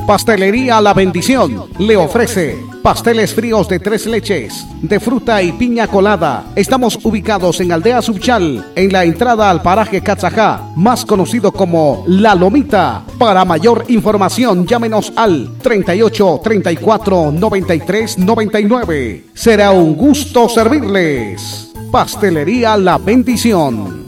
Pastelería La Bendición le ofrece pasteles fríos de 3 leches, de fruta y piña colada. Estamos ubicados en Aldea Subchal, en la entrada al paraje Catzajá, más conocido como La Lomita. Para mayor información, llámenos al 38 34 93 99. Será un gusto servirles. Pastelería La Bendición.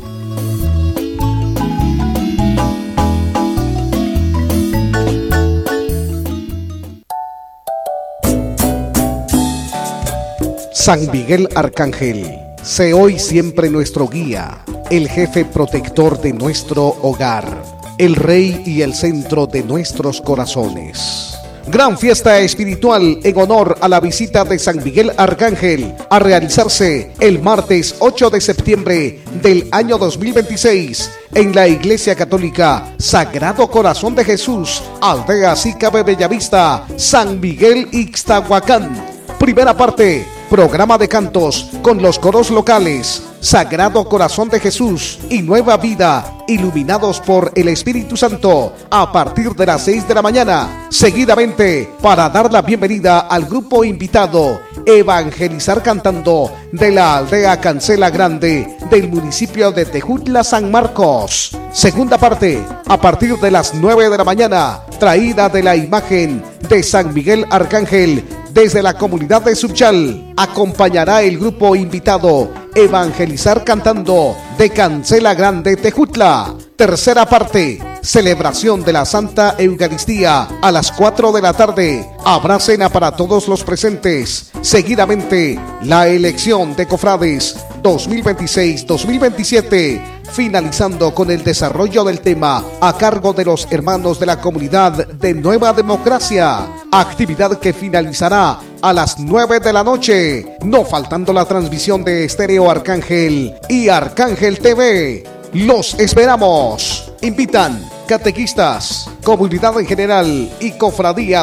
San Miguel Arcángel, sé hoy siempre nuestro guía, el jefe protector de nuestro hogar, el rey y el centro de nuestros corazones. Gran fiesta espiritual en honor a la visita de San Miguel Arcángel a realizarse el martes 8 de septiembre del año 2026 en la Iglesia Católica Sagrado Corazón de Jesús, Aldea Sicabe Bellavista, San Miguel Ixtahuacán. Primera parte, programa de cantos con los coros locales Sagrado Corazón de Jesús y Nueva Vida, iluminados por el Espíritu Santo, a partir de las 6 de la mañana. Seguidamente, para dar la bienvenida al grupo invitado, Evangelizar Cantando, de la aldea Cancela Grande, del municipio de Tejutla, San Marcos. Segunda parte, a partir de las 9 de la mañana, traída de la imagen de San Miguel Arcángel desde la comunidad de Subchal. Acompañará el grupo invitado Evangelizar Cantando de Cancela Grande, Tejutla. Tercera parte, celebración de la Santa Eucaristía a las 4 de la tarde. Habrá cena para todos los presentes. Seguidamente, la elección de cofrades 2026-2027, finalizando con el desarrollo del tema a cargo de los hermanos de la comunidad de Nueva Democracia. Actividad que finalizará a las 9 de la noche, no faltando la transmisión de Estéreo Arcángel y Arcángel TV. Los esperamos. Invitan catequistas, comunidad en general y cofradía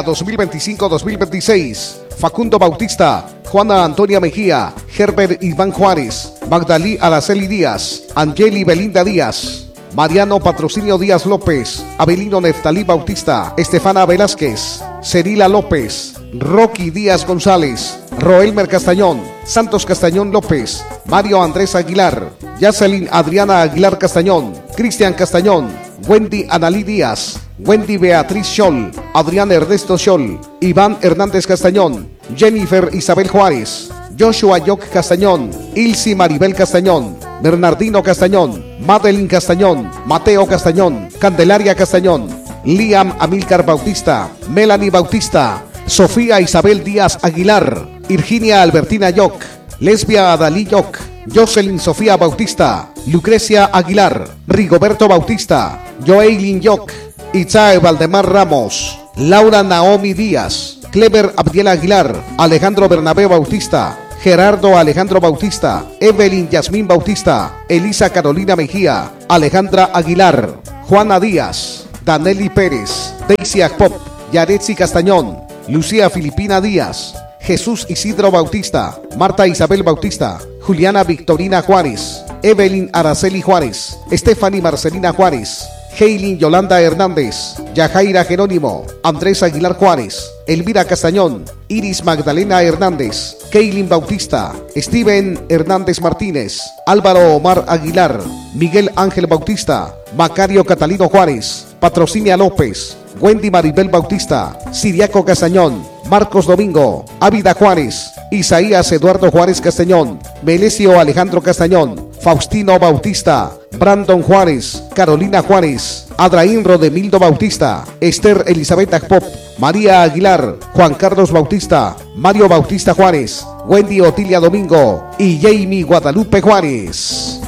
2025-2026. Facundo Bautista, Juana Antonia Mejía, Herbert Iván Juárez, Magdalí Araceli Díaz, Angeli Belinda Díaz, Mariano Patrocinio Díaz López, Abelino Neftalí Bautista, Estefana Velázquez, Cerila López, Rocky Díaz González, Roelmer Castañón, Santos Castañón López, Mario Andrés Aguilar, Yacelin Adriana Aguilar Castañón, Cristian Castañón, Wendy Analí Díaz, Wendy Beatriz Scholl, Adrián Ernesto Scholl, Iván Hernández Castañón, Jennifer Isabel Juárez, Joshua Yoc Castañón, Ilsi Maribel Castañón, Bernardino Castañón, Madeline Castañón, Mateo Castañón, Candelaria Castañón, Liam Amílcar Bautista, Melanie Bautista, Sofía Isabel Díaz Aguilar, Virginia Albertina Yoc, Lesbia Adalí Yoc, Jocelyn Sofía Bautista, Lucrecia Aguilar, Rigoberto Bautista, Joeilin Yoc, Itzae Valdemar Ramos, Laura Naomi Díaz, Clever Abdiel Aguilar, Alejandro Bernabé Bautista, Gerardo Alejandro Bautista, Evelyn Yasmín Bautista, Elisa Carolina Mejía, Alejandra Aguilar, Juana Díaz, Daneli Pérez, Daisy Akpop, Yaretsi Castañón, Lucía Filipina Díaz, Jesús Isidro Bautista, Marta Isabel Bautista, Juliana Victorina Juárez, Evelyn Araceli Juárez, Stephanie Marcelina Juárez, Heilin Yolanda Hernández, Yajaira Jerónimo, Andrés Aguilar Juárez, Elvira Castañón, Iris Magdalena Hernández, Keilin Bautista, Steven Hernández Martínez, Álvaro Omar Aguilar, Miguel Ángel Bautista, Macario Catalino Juárez, Patrocinia López, Wendy Maribel Bautista, Siriaco Castañón, Marcos Domingo, Ávida Juárez, Isaías Eduardo Juárez Castañón, Melesio Alejandro Castañón, Faustino Bautista, Brandon Juárez, Carolina Juárez, Adraín Rodemildo Bautista, Esther Elizabeth Akpop, María Aguilar, Juan Carlos Bautista, Mario Bautista Juárez, Wendy Otilia Domingo y Jamie Guadalupe Juárez.